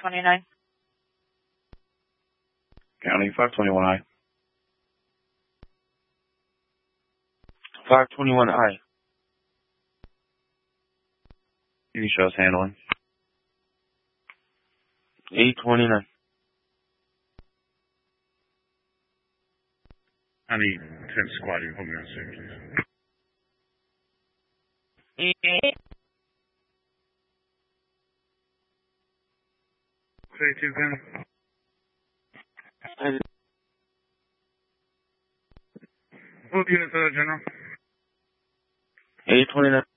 529. County 521I. 521I. Any shows handling? 829. I need 10 squad. You hold me on soon, please. Say 2 County. Both units, General. 829.